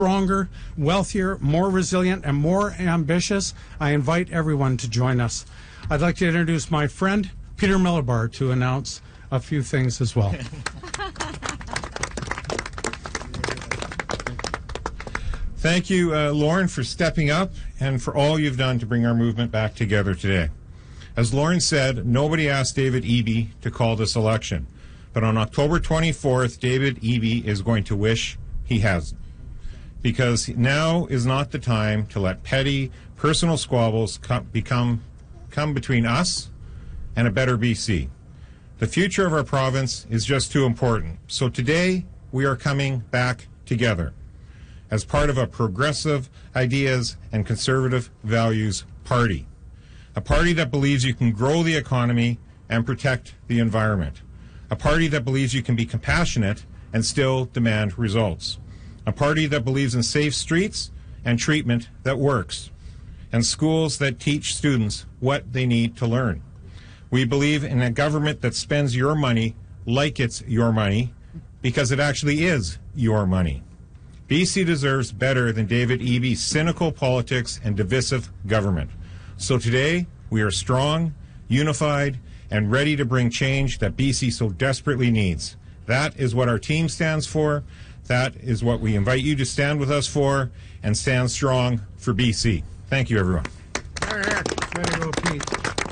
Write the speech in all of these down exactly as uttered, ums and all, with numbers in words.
stronger, wealthier, more resilient, and more ambitious, I invite everyone to join us. I'd like to introduce my friend, Peter Millibar, to announce a few things as well. Thank you, uh, Lauren, for stepping up and for all you've done to bring our movement back together today. As Lauren said, nobody asked David Eby to call this election. But on October twenty-fourth, David Eby is going to wish he hasn't. Because now is not the time to let petty, personal squabbles come, become, come between us and a better B C. The future of our province is just too important. So today, we are coming back together as part of a progressive ideas and conservative values party. A party that believes you can grow the economy and protect the environment. A party that believes you can be compassionate and still demand results. A party that believes in safe streets and treatment that works. And schools that teach students what they need to learn. We believe in a government that spends your money like it's your money because it actually is your money. B C deserves better than David Eby's cynical politics and divisive government. So today, we are strong, unified, and ready to bring change that B C so desperately needs. That is what our team stands for. That is what we invite you to stand with us for and stand strong for B C. Thank you, everyone. Way to go, Pete.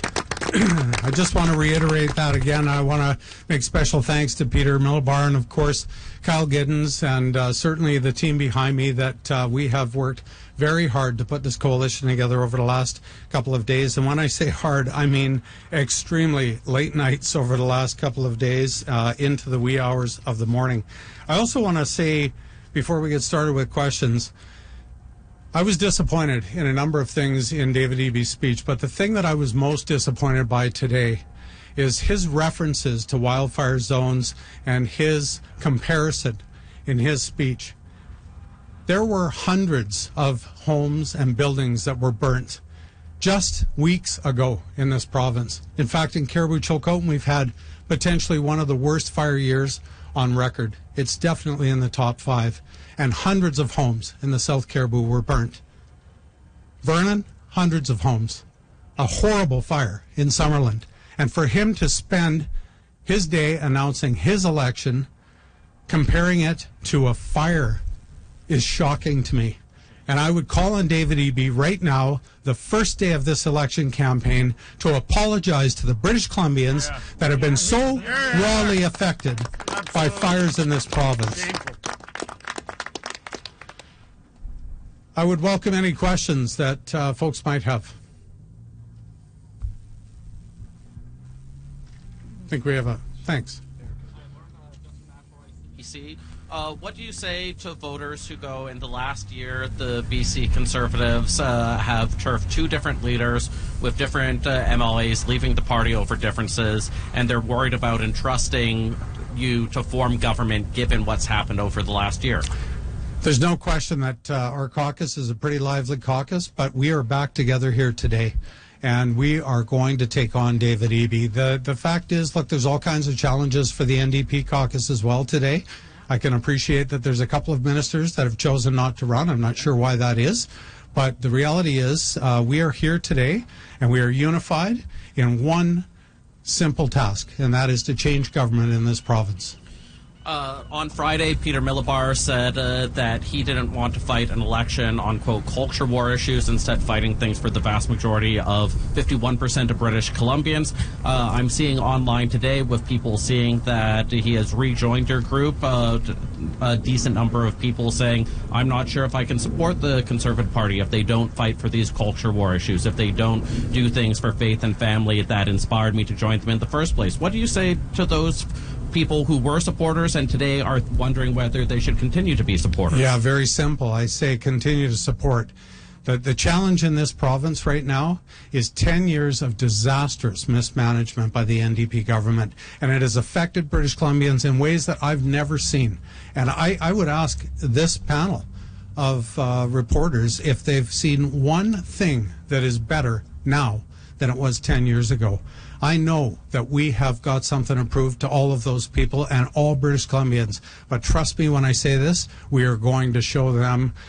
I just want to reiterate that again. I want to make special thanks to Peter Millibar and, of course, Kyle Giddens and uh, certainly the team behind me that uh, we have worked very hard to put this coalition together over the last couple of days. And when I say hard, I mean extremely late nights over the last couple of days uh, into the wee hours of the morning. I also want to say, before we get started with questions, I was disappointed in a number of things in David Eby's speech, but the thing that I was most disappointed by today is his references to wildfire zones and his comparison in his speech. There were hundreds of homes and buildings that were burnt just weeks ago in this province. In fact, in Caribou-Chilcotin, we've had potentially one of the worst fire years on record. It's definitely in the top five. And hundreds of homes in the South Caribou were burnt. Vernon, hundreds of homes. A horrible fire in Summerland. And for him to spend his day announcing his election, comparing it to a fire, is shocking to me. And I would call on David Eby right now, the first day of this election campaign, to apologize to the British Columbians yeah. that have been so yeah. rawly affected Absolutely. by fires in this province. I would welcome any questions that uh, folks might have. I think we have a... Thanks. Uh, what do you say to voters who go in the last year the B C Conservatives uh, have turfed two different leaders with different uh, M L As leaving the party over differences, and they're worried about entrusting you to form government given what's happened over the last year? There's no question that uh, our caucus is a pretty lively caucus, but we are back together here today, and we are going to take on David Eby. The, the fact is, look, there's all kinds of challenges for the N D P caucus as well today. I can appreciate that there's a couple of ministers that have chosen not to run. I'm not sure why that is. But the reality is uh, we are here today, and we are unified in one simple task, and that is to change government in this province. Uh, on Friday, Peter Millibar said uh, that he didn't want to fight an election on, quote, culture war issues, instead fighting things for the vast majority of fifty-one percent of British Columbians. Uh, I'm seeing online today with people seeing that he has rejoined your group, uh, a decent number of people saying, I'm not sure if I can support the Conservative Party if they don't fight for these culture war issues, if they don't do things for faith and family that inspired me to join them in the first place. What do you say to those people who were supporters and today are wondering whether they should continue to be supporters? Yeah, very simple. I say continue to support. The, the challenge in this province right now is ten years of disastrous mismanagement by the N D P government, and it has affected British Columbians in ways that I've never seen. And I, I would ask this panel of uh, reporters if they've seen one thing that is better now than it was ten years ago. I know that we have got something approved to all of those people and all British Columbians. But trust me when I say this, we are going to show them